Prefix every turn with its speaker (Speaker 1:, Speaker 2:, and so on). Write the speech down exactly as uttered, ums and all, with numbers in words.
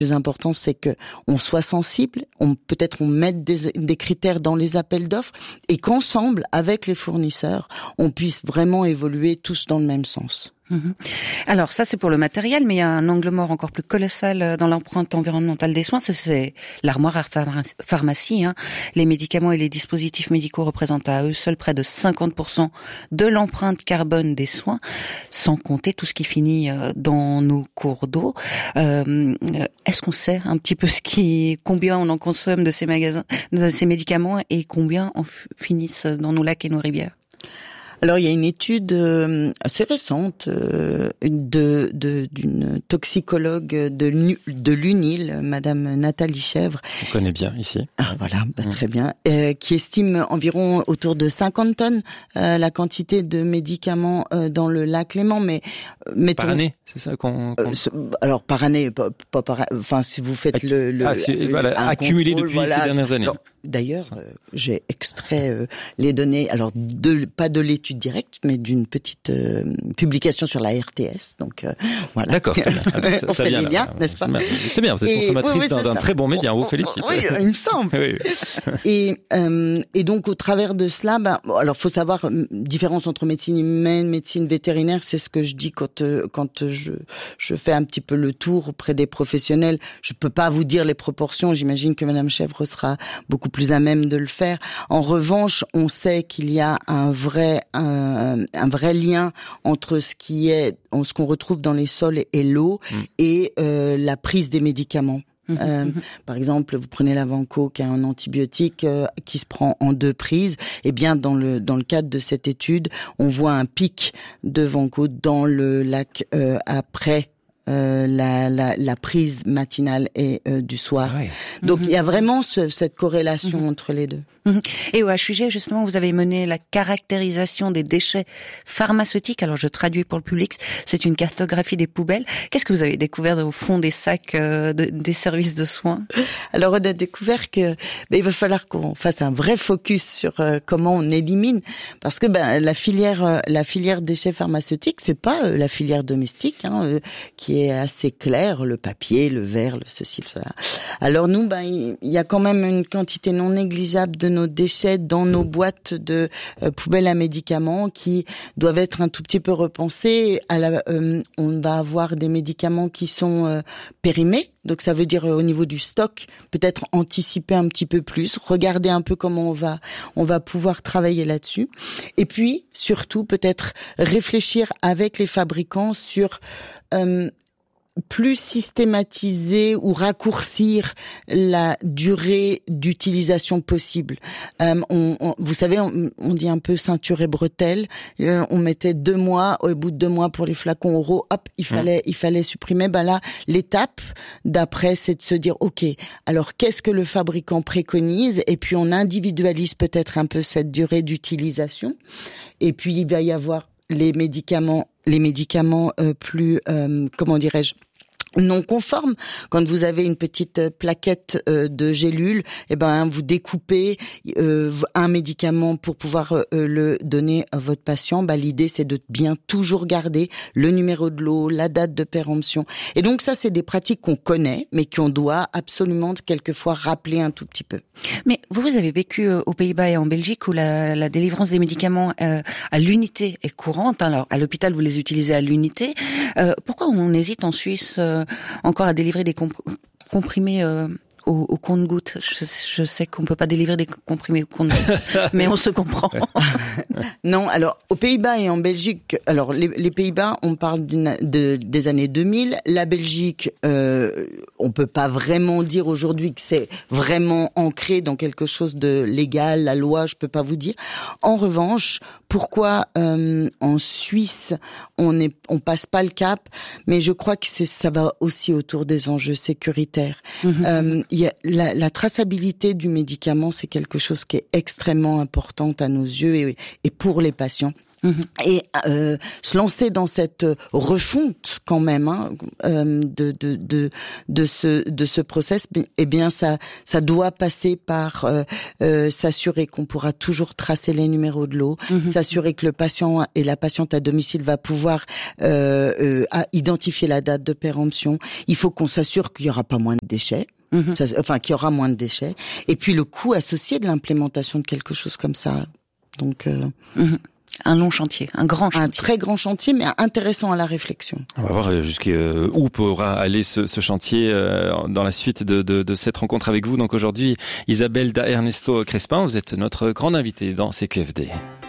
Speaker 1: Le plus important, c'est que on soit sensible, on peut-être on mette des, des critères dans les appels d'offres et qu'ensemble, avec les fournisseurs, on puisse vraiment évoluer tous dans le même sens.
Speaker 2: Mmh. Alors ça c'est pour le matériel, mais il y a un angle mort encore plus colossal dans l'empreinte environnementale des soins, c'est, c'est l'armoire à pharmacie. Hein. Les médicaments et les dispositifs médicaux représentent à eux seuls près de cinquante pour cent de l'empreinte carbone des soins, sans compter tout ce qui finit dans nos cours d'eau. Euh, est-ce qu'on sait un petit peu ce qui, combien on en consomme de ces magasins, de ces médicaments et combien en finissent dans nos lacs et nos rivières?
Speaker 1: Alors il y a une étude euh, assez récente euh, de, de d'une toxicologue de de l'U N I L, Madame Nathalie Chèvre.
Speaker 3: On connaît bien ici.
Speaker 1: Ah voilà, bah, mmh. très bien. Euh, qui estime environ autour de cinquante tonnes euh, la quantité de médicaments euh, dans le lac Léman, mais mettons,
Speaker 3: par année, c'est ça qu'on. qu'on...
Speaker 1: Euh, alors par année, pas, pas par. Enfin, si vous faites Acc... le, le,
Speaker 3: ah, c'est,
Speaker 1: le
Speaker 3: voilà, accumulé depuis voilà, ces dernières années.
Speaker 1: Alors, d'ailleurs, euh, j'ai extrait euh, les données. Alors de pas de l'étude directe, mais d'une petite euh, publication sur la R T S. Donc euh, voilà.
Speaker 3: D'accord. Très bien. Alors, ça,
Speaker 1: on
Speaker 3: ça
Speaker 1: fait
Speaker 3: vient,
Speaker 1: les liens,
Speaker 3: là,
Speaker 1: n'est-ce pas?
Speaker 3: C'est bien. Vous êtes et, consommatrice oui, oui, d'un, d'un très bon média. On vous
Speaker 1: oh,
Speaker 3: félicite.
Speaker 1: Oui, il me semble. oui, oui. Et euh, et donc au travers de cela, ben alors faut savoir différence entre médecine humaine, médecine vétérinaire. C'est ce que je dis quand euh, quand je je fais un petit peu le tour auprès des professionnels. Je peux pas vous dire les proportions. J'imagine que Madame Chèvre sera beaucoup plus à même de le faire. En revanche, on sait qu'il y a un vrai un, un vrai lien entre ce qui est ce qu'on retrouve dans les sols et l'eau mmh. et euh, la prise des médicaments. Mmh, euh, mmh. Par exemple, vous prenez la Vanco, qui est un antibiotique euh, qui se prend en deux prises. Eh bien, dans le dans le cadre de cette étude, on voit un pic de Vanco dans le lac euh, après. Euh, la, la, la prise matinale et euh, du soir. Ah ouais. Donc il mm-hmm. y a vraiment ce, cette corrélation mm-hmm. entre les deux.
Speaker 2: Mm-hmm. Et au H U G, justement, vous avez mené la caractérisation des déchets pharmaceutiques. Alors je traduis pour le public, c'est une cartographie des poubelles. Qu'est-ce que vous avez découvert au fond des sacs euh, de, des services de soins?
Speaker 1: Alors on a découvert que ben, il va falloir qu'on fasse un vrai focus sur euh, comment on élimine, parce que ben la filière euh, la filière déchets pharmaceutiques, c'est pas euh, la filière domestique hein, euh, qui est assez clair, le papier, le verre, le ceci, le cela. Alors nous, ben, il y a quand même une quantité non négligeable de nos déchets dans nos boîtes de euh, poubelles à médicaments qui doivent être un tout petit peu repensées. À la, euh, on va avoir des médicaments qui sont euh, périmés, donc ça veut dire euh, au niveau du stock, peut-être anticiper un petit peu plus, regarder un peu comment on va, on va pouvoir travailler là-dessus. Et puis, surtout, peut-être réfléchir avec les fabricants sur euh, plus systématiser ou raccourcir la durée d'utilisation possible. Euh, on, on, vous savez, on, on dit un peu ceinture et bretelles. Euh, on mettait deux mois, au bout de deux mois pour les flacons oraux, hop, il fallait, mmh. il fallait supprimer. Ben là, l'étape d'après, c'est de se dire, ok, alors qu'est-ce que le fabricant préconise? Et puis on individualise peut-être un peu cette durée d'utilisation. Et puis il va y avoir les médicaments, les médicaments euh, plus, euh, comment dirais-je, non conformes. Quand vous avez une petite plaquette euh, de gélules, eh ben vous découpez euh, un médicament pour pouvoir euh, le donner à votre patient. Bah l'idée c'est de bien toujours garder le numéro de lot, la date de péremption. Et donc ça c'est des pratiques qu'on connaît, mais qu'on doit absolument quelquefois rappeler un tout petit peu.
Speaker 2: Mais vous vous avez vécu euh, aux Pays-Bas et en Belgique où la, la délivrance des médicaments euh, à l'unité est courante. Alors à l'hôpital vous les utilisez à l'unité. Euh, pourquoi on hésite en Suisse euh, encore à délivrer des comp- comprimés euh, au, au compte-gouttes? je, je sais qu'on peut pas délivrer des comprimés au compte-gouttes, mais on se comprend.
Speaker 1: Non, alors aux Pays-Bas et en Belgique, alors les, les Pays-Bas, on parle d'une, de, des années deux mille. La Belgique, euh, on peut pas vraiment dire aujourd'hui que c'est vraiment ancré dans quelque chose de légal, la loi, je peux pas vous dire. En revanche, pourquoi euh, en Suisse on est, on passe pas le cap? Mais je crois que c'est, ça va aussi autour des enjeux sécuritaires. Mm-hmm. Euh, y a la, la traçabilité du médicament, c'est quelque chose qui est extrêmement important à nos yeux et, et pour les patients. Mmh. Et euh, se lancer dans cette refonte quand même hein, euh, de de de de ce de ce process, eh bien ça ça doit passer par euh, euh, s'assurer qu'on pourra toujours tracer les numéros de l'eau, mmh. s'assurer que le patient et la patiente à domicile va pouvoir euh, euh, à identifier la date de péremption. Il faut qu'on s'assure qu'il y aura pas moins de déchets. Mmh. Ça, enfin, qu'il y aura moins de déchets. Et puis le coût associé de l'implémentation de quelque chose comme ça. Donc euh,
Speaker 2: mmh. Un long chantier, un grand chantier.
Speaker 1: Un très grand chantier, mais intéressant à la réflexion.
Speaker 3: On va voir jusqu'où pourra aller ce, ce chantier dans la suite de, de, de cette rencontre avec vous. Donc aujourd'hui, Isabelle da Ernesto Crespin, vous êtes notre grande invitée dans C Q F D.